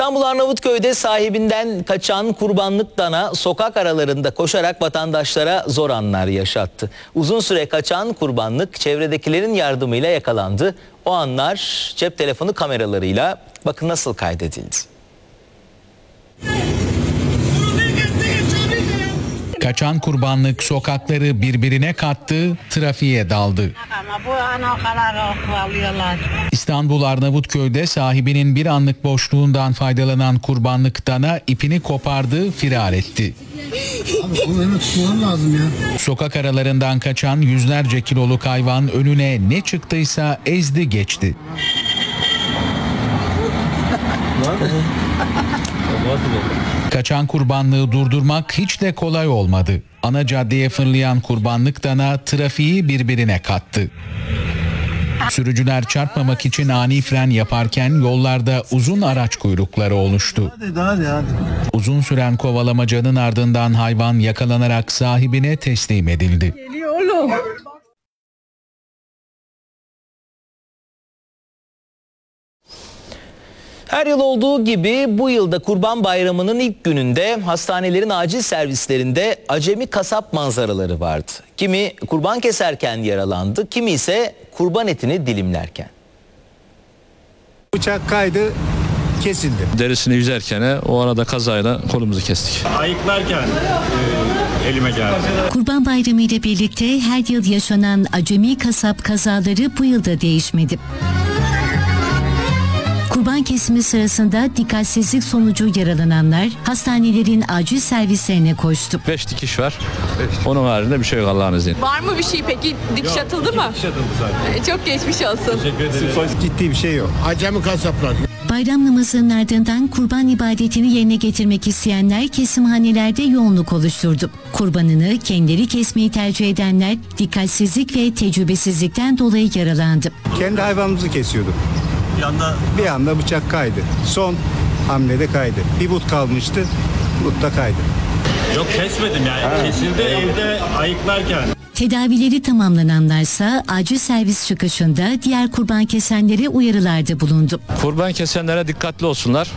İstanbul Arnavutköy'de sahibinden kaçan kurbanlık dana sokak aralarında koşarak vatandaşlara zor anlar yaşattı. Uzun süre kaçan kurbanlık çevredekilerin yardımıyla yakalandı. O anlar cep telefonu kameralarıyla bakın nasıl kaydedildi. Kaçan kurbanlık sokakları birbirine kattı, trafiğe daldı. İstanbul Arnavutköy'de sahibinin bir anlık boşluğundan faydalanan kurbanlık dana ipini kopardı, firar etti. Abi onu hemen tutmam lazım ya. Sokak aralarından kaçan yüzlerce kiloluk hayvan önüne ne çıktıysa ezdi geçti. Kaçan kurbanlığı durdurmak hiç de kolay olmadı. Ana caddeye fırlayan kurbanlık dana trafiği birbirine kattı. Sürücüler çarpmamak için ani fren yaparken yollarda uzun araç kuyrukları oluştu. Hadi. Uzun süren kovalamacanın ardından hayvan yakalanarak sahibine teslim edildi. Her yıl olduğu gibi bu yılda Kurban Bayramı'nın ilk gününde hastanelerin acil servislerinde acemi kasap manzaraları vardı. Kimi kurban keserken yaralandı, kimi ise kurban etini dilimlerken. Bıçak kaydı, kesildi. Derisini yüzerken o arada kazayla kolumuzu kestik. Ayıklarken elime geldi. Kurban Bayramı ile birlikte her yıl yaşanan acemi kasap kazaları bu yılda değişmedi. Kurban kesimi sırasında dikkatsizlik sonucu yaralananlar hastanelerin acil servislerine koştu. 5 dikiş var. Onun haricinde bir şey yok Allah'ın izniyle. Var mı bir şey peki? Dikiş atıldı mı? Dikiş atıldı sadece. Çok geçmiş olsun. Teşekkür ederim. Ciddi bir şey yok. Acemi kasaplar. Bayram namazının ardından kurban ibadetini yerine getirmek isteyenler kesimhanelerde yoğunluk oluşturdu. Kurbanını kendileri kesmeyi tercih edenler dikkatsizlik ve tecrübesizlikten dolayı yaralandı. Kendi hayvanımızı kesiyorduk. Bir anda bıçak kaydı. Son hamlede kaydı. Bir but kalmıştı. But da kaydı. Yok kesmedim yani. Kesildi evde ayıklarken. Tedavileri tamamlananlarsa acil servis çıkışında diğer kurban kesenlere uyarılarda bulundu. Kurban kesenlere dikkatli olsunlar.